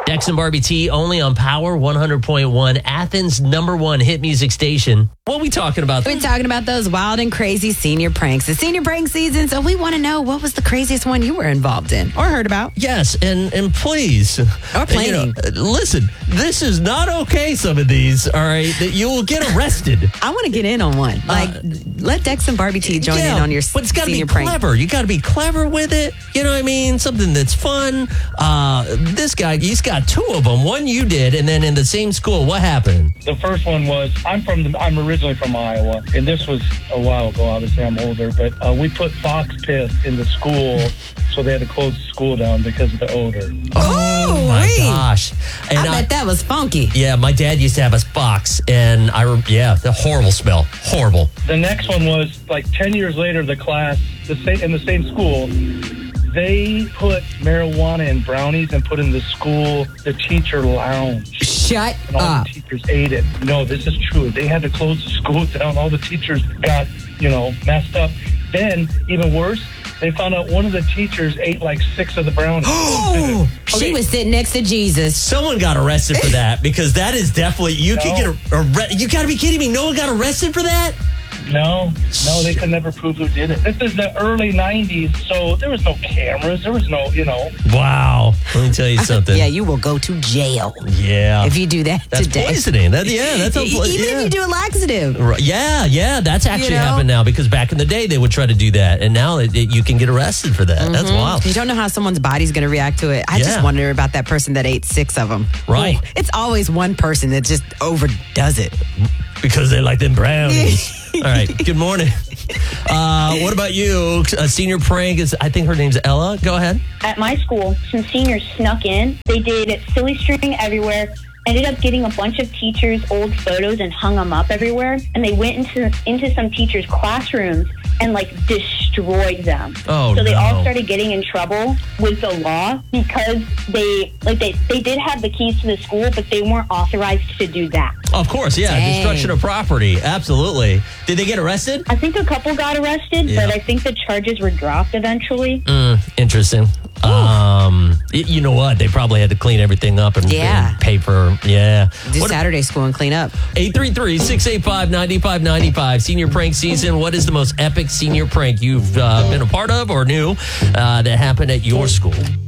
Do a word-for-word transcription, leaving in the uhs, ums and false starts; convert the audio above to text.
Dex and Barbie T only on Power one hundred point one, Athens' number one hit music station. What are we talking about? We're talking about those wild and crazy senior pranks. It's senior prank season, so we want to know what was the craziest one you were involved in or heard about. Yes, and, and please. Or planning. You know, listen, this is not okay, some of these, all right, that you will get arrested. I want to get in on one. Like, uh, let Dex and Barbie T join yeah, in on your but it's got to be senior prank. clever. You got to be clever with it. You know what I mean? Something that's fun. Uh, this guy, he's got two of them. One you did, and then in the same school. What happened? The first one was, I'm from, the, I'm originally from Iowa, and this was a while ago. Obviously, I'm older, but uh, we put fox piss in the school, so they had to close the school down because of the odor. Oh, my wait. gosh. And I, I bet that was funky. Yeah, my dad used to have a fox, and I, re- yeah, the horrible smell. Horrible. The next one was, like, ten years later, the class, the same, in the same school, they put marijuana in brownies and put in the school, the teacher lounge. Shut and all up. the teachers ate it. No, this is true. They had to close the school down. All the teachers got, you know, messed up. Then, even worse, they found out one of the teachers ate like six of the brownies. Oh, She was sitting next to Jesus. someone got arrested for that because that is definitely, you No. can get arrested. You got to be kidding me. No one got arrested for that? No, no, they could never prove who did it. This is the early nineties, so there was no cameras. There was no, you know. Wow. Let me tell you something. Yeah, you will go to jail Yeah. if you do that That's today. poisoning. That, yeah, that's a, E- Even yeah. if you do a laxative. Right. Yeah, yeah, that's actually know? happened now because back in the day they would try to do that, and now it, it, you can get arrested for that. That's wild. You don't know how someone's body's going to react to it. I Yeah. just wonder about that person that ate six of them. Right. Ooh, it's always one person that just overdoes it. Because they like them brownies. All right. Good morning. Uh, what about you? A senior prank is, I think her name's Ella. Go ahead. At my school, some seniors snuck in. They did silly string everywhere. Ended up getting a bunch of teachers' old photos and hung them up everywhere. And they went into into some teachers' classrooms and like destroyed them. Oh, so they no. all started getting in trouble with the law because they like they, they did have the keys to the school, but they weren't authorized to do that. Of course, yeah. Dang. Destruction of property. Absolutely. Did they get arrested? I think a couple got arrested, Yeah. but I think the charges were dropped eventually. Mm, interesting. Um, y- you know what? They probably had to clean everything up and, Yeah. and pay for, yeah. Do What- Saturday school and clean up. eight three three, six eight five, nine five nine five. Senior prank season. What is the most epic senior prank you've uh, been a part of or knew uh, that happened at your school?